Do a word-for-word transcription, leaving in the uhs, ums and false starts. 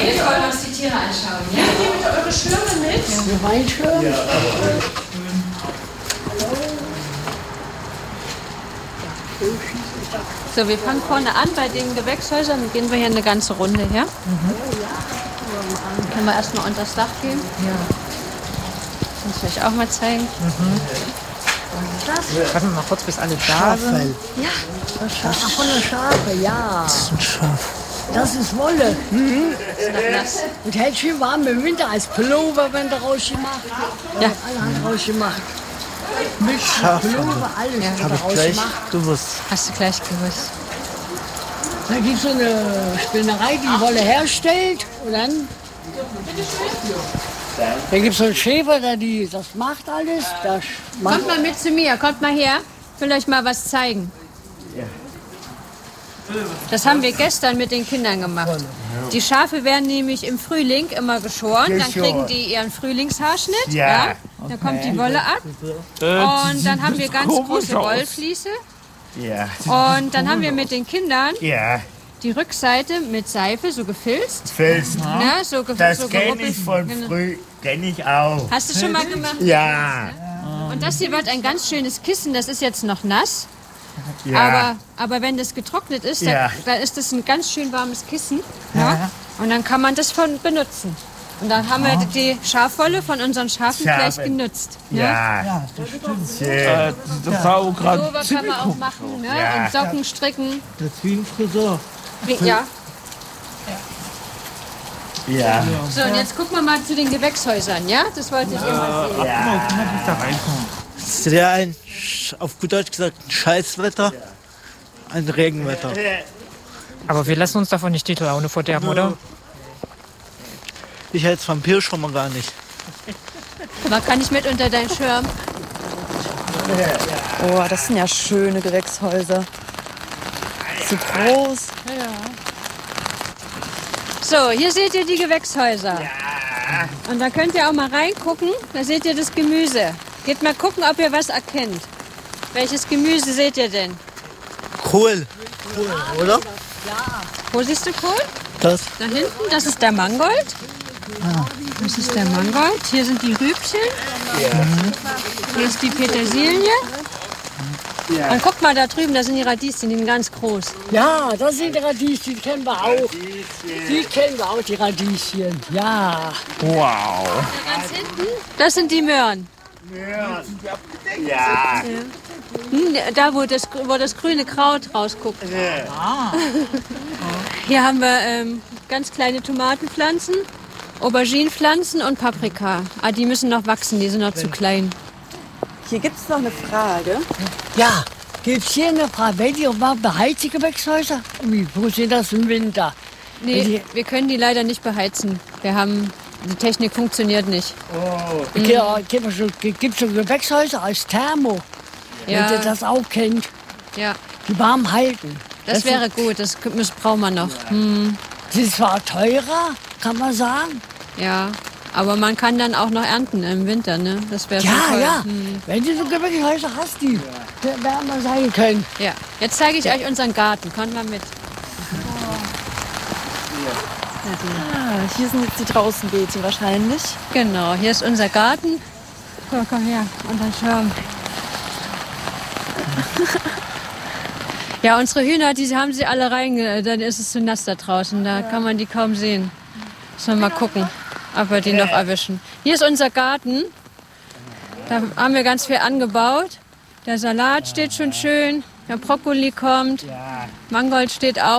wir wollen uns die Tiere anschauen. Ja? Nehmt ihr eure Schirme mit? Wir Weinschirm? Ja. So, wir fangen vorne an bei den Gewächshäusern. Dann gehen wir hier eine ganze Runde her. Mhm. Können wir erstmal unter das Dach gehen? Ja. Kannst du euch auch mal zeigen? Mhm. Das? Warte mal kurz, bis alle da sind. Ja. Das Schaf. Ach, von der Schafe, ja. Das ist ein Schaf. Das ist Wolle. Mhm. Das ist noch nass. Und hält schön warm im Winter als Pullover, wenn der rausgemacht. Ja. Alle haben rausgemacht. Mit Schaf. Pullover, alles Ja. wird Habe ich gleich rausgemacht. gewusst. Hast du gleich gewusst. Da gibt es so eine Spinnerei, die Wolle herstellt. Und dann, dann gibt es so einen Schäfer, der die, das macht alles. Das macht Kommt mal mit zu mir, kommt mal her. Ich will euch mal was zeigen. Das haben wir gestern mit den Kindern gemacht. Die Schafe werden nämlich im Frühling immer geschoren. Dann kriegen die ihren Frühlingshaarschnitt. Ja. Dann kommt die Wolle ab. Und dann haben wir ganz große Wollfliese. Ja. Und dann haben wir mit den Kindern Ja. die Rückseite mit Seife so gefilzt. Filz. Ja, so ge Das so kenne geruppelt. ich von Genau. früh. Kenne ich auch. Hast du schon mal gemacht? Ja. Und das hier wird ein ganz schönes Kissen. Das ist jetzt noch nass. Ja. Aber, aber wenn das getrocknet ist, dann, Ja. dann ist das ein ganz schön warmes Kissen. Ja? Und dann kann man das von benutzen. Und dann haben wir die Schafwolle von unseren Schafen Schafe. gleich genutzt. Ne? Ja. Ja, das stimmt. Schön. Äh, das war auch gerade Pullover kann man auch machen. Ne? Ja. Und Socken stricken. das ist wie ein Friseur. Ja. Ja. So, und jetzt gucken wir mal zu den Gewächshäusern. Ja? Das wollte ich immer sehen. Ja. Kann man nicht da reinkommen. Das ist ja ein, Sch- auf gut Deutsch gesagt, ein Scheißwetter. Ein Regenwetter. Aber wir lassen uns davon nicht die Laune verderben, oder? Ich als Vampir schon mal gar nicht. Man kann nicht mit unter deinen Schirm. Oh, das sind ja schöne Gewächshäuser. So groß. So, hier seht ihr die Gewächshäuser. Und da könnt ihr auch mal reingucken. Da seht ihr das Gemüse. Geht mal gucken, ob ihr was erkennt. Welches Gemüse seht ihr denn? Kohl. Kohl, oder? Wo siehst du Kohl? Das. Da hinten, das ist der Mangold. Das ist der Mangold. Hier sind die Rübchen. Hier ist die Petersilie. Und guck mal da drüben, da sind die Radieschen, die sind ganz groß. Ja, das sind die Radieschen, die kennen wir auch. Die kennen wir auch, die Radieschen. Ja. Wow. Ganz hinten, das sind die Möhren. Ja. Hm, da, wo das, wo das grüne Kraut rausguckt. Hier haben wir ähm, ganz kleine Tomatenpflanzen, Auberginenpflanzen und Paprika. Ah, die müssen noch wachsen, die sind noch zu klein. Hier gibt es noch eine Frage. Ja, gibt es hier eine Frage, wenn ihr mal beheizt die Gewächshäuser? Wie funktioniert das im Winter? Nee, wir können die leider nicht beheizen. Wir haben, die Technik funktioniert nicht. Gibt es so, gibt's so Gewächshäuser als Thermo, wenn Ja, ihr das auch kennt, ja, die warm halten? das wäre gut, das müssen- brauchen wir noch. Hm, Sie ist zwar teurer, kann man sagen. ja, aber man kann dann auch noch ernten im Winter, ne? Das wäre schon Ja, toll. ja. Hm. Wenn du so Gewächshäuser hast, die wärmer sein können. Ja, jetzt zeige ich euch unseren Garten. Kommt mal mit. Ah, hier sind jetzt die Draußenbeete wahrscheinlich. Genau, hier ist unser Garten. So, komm her, unter den Schirm. Ja, unsere Hühner, die haben sie alle rein, dann ist es zu nass da draußen. Da kann man die kaum sehen. Müssen wir mal gucken, ob wir die noch erwischen. Hier ist unser Garten. Da haben wir ganz viel angebaut. Der Salat steht schon schön. Der Brokkoli kommt. Mangold steht auch.